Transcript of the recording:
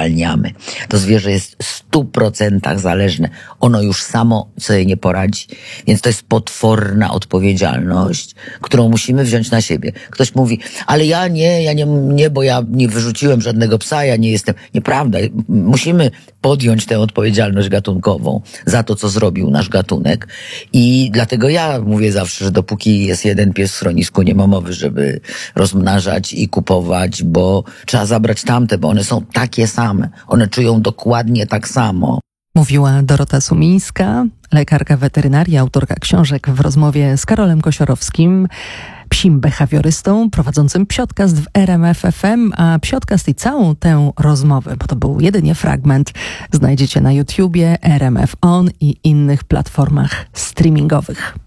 uwalniamy. To zwierzę jest w 100% zależne. Ono już samo sobie nie poradzi. Więc to jest potworna odpowiedzialność, którą musimy wziąć na siebie. Ktoś mówi, ale ja nie, bo ja nie wyrzuciłem żadnego psa, ja nie jestem. Nieprawda. Musimy podjąć tę odpowiedzialność gatunkową za to, co zrobił nasz gatunek. I dlatego ja mówię zawsze, że dopóki jest jeden pies w schronisku, nie ma mowy, żeby rozmnażać i kupować, bo trzeba zabrać tamte, bo one są takie same. One czują dokładnie tak samo. Mówiła Dorota Sumińska, lekarka weterynarii, autorka książek, w rozmowie z Karolem Kosiorowskim, psim behawiorystą, prowadzącym Psiodcast w RMF FM, a Psiodcast i całą tę rozmowę, bo to był jedynie fragment, znajdziecie na YouTubie, RMF On i innych platformach streamingowych.